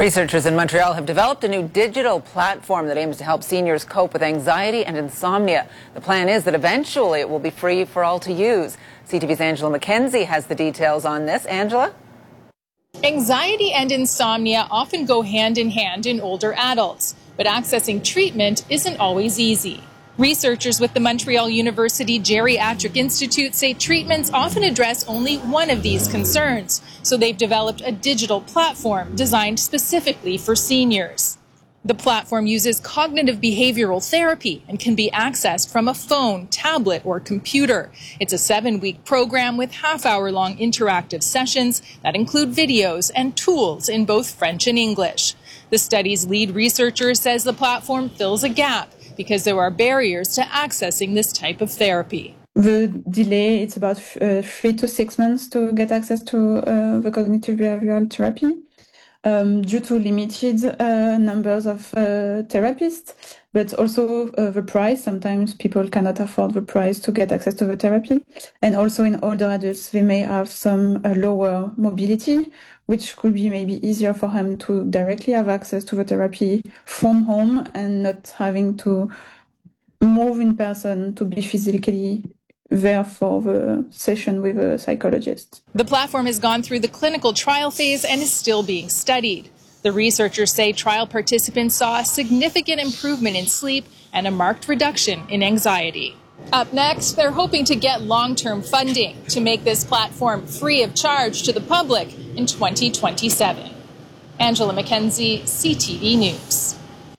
Researchers in Montreal have developed a new digital platform that aims to help seniors cope with anxiety and insomnia. The plan is that eventually it will be free for all to use. CTV's Angela McKenzie has the details on this. Angela? Anxiety and insomnia often go hand in hand in older adults, but accessing treatment isn't always easy. Researchers with the Montreal University Geriatric Institute say treatments often address only one of these concerns, so they've developed a digital platform designed specifically for seniors. The platform uses cognitive behavioral therapy and can be accessed from a phone, tablet, or computer. It's a 7-week program with half-hour-long interactive sessions that include videos and tools in both French and English. The study's lead researcher says the platform fills a gap because there are barriers to accessing this type of therapy. The delay, it's about 3 to 6 months to get access to the cognitive behavioral therapy due to limited numbers of therapists, but also the price. Sometimes people cannot afford the price to get access to the therapy. And also in older adults, they may have some lower mobility, which could be maybe easier for them to directly have access to the therapy from home and not having to move in person to be physically there for the session with a psychologist. The platform has gone through the clinical trial phase and is still being studied. The researchers say trial participants saw a significant improvement in sleep and a marked reduction in anxiety. Up next, they're hoping to get long-term funding to make this platform free of charge to the public in 2027. Angela McKenzie, CTV News.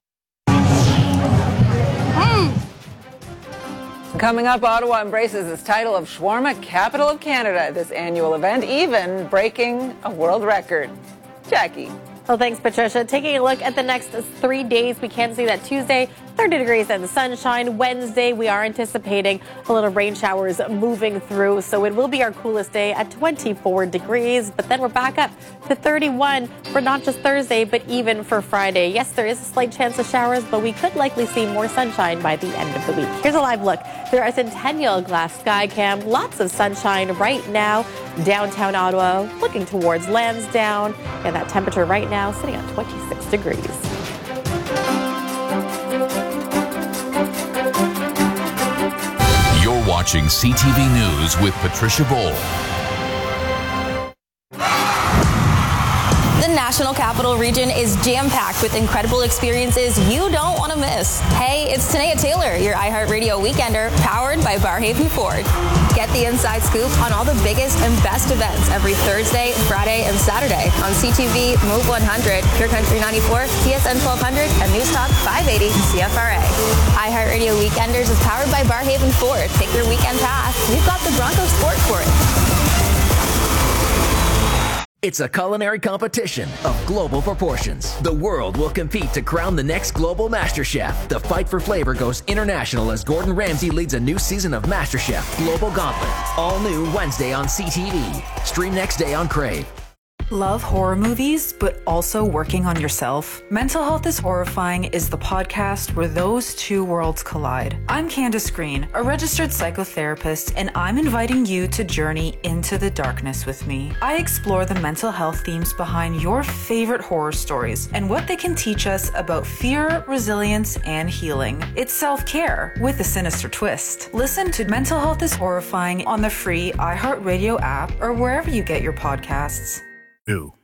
Coming up, Ottawa embraces its title of Shawarma Capital of Canada this annual event, even breaking a world record. Jackie. Well, thanks, Patricia. Taking a look at the next 3 days, we can see that Tuesday, 30 degrees and sunshine. Wednesday, we are anticipating a little rain showers moving through, so it will be our coolest day at 24 degrees. But then we're back up to 31 for not just Thursday, but even for Friday. Yes, there is a slight chance of showers, but we could likely see more sunshine by the end of the week. Here's a live look through our Centennial Glass Sky Cam. Lots of sunshine right now. Downtown Ottawa, looking towards Lansdowne, and that temperature right now sitting at 26 degrees. You're watching CTV News with Patricia Boll. The National Capital Region is jam-packed with incredible experiences you don't want to miss. Hey, it's Tanea Taylor, your iHeartRadio Weekender, powered by Barrhaven Ford. Get the inside scoop on all the biggest and best events every Thursday, Friday, and Saturday on CTV, Move 100, Pure Country 94, TSN 1200, and News Talk 580 CFRA. iHeartRadio Weekenders is powered by Barrhaven Ford. Take your weekend pass. We've got the Bronco Sport for it. It's a culinary competition of global proportions. The world will compete to crown the next global MasterChef. The fight for flavor goes international as Gordon Ramsay leads a new season of MasterChef Global Gauntlet. All new Wednesday on CTV. Stream next day on Crave. Love horror movies, but also working on yourself? Mental Health is Horrifying is the podcast where those two worlds collide. I'm Candace Green, a registered psychotherapist, and I'm inviting you to journey into the darkness with me. I explore the mental health themes behind your favorite horror stories and what they can teach us about fear, resilience, and healing. It's self-care with a sinister twist. Listen to Mental Health is Horrifying on the free iHeartRadio app or wherever you get your podcasts. Ooh.